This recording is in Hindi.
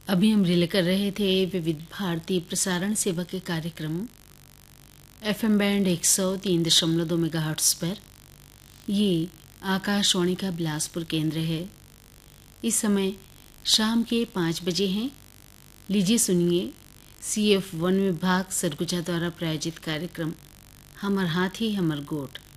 अभी हम रिले कर रहे थे विविध भारती प्रसारण सेवा के कार्यक्रम एफएम बैंड 103.2 मेगाहर्ट्ज पर। ये आकाशवाणी का बिलासपुर केंद्र है। इस समय शाम के 5 बजे हैं। लीजिए सुनिए CF वन विभाग सरगुजा द्वारा प्रायोजित कार्यक्रम हमर हाथी हमर गोठ।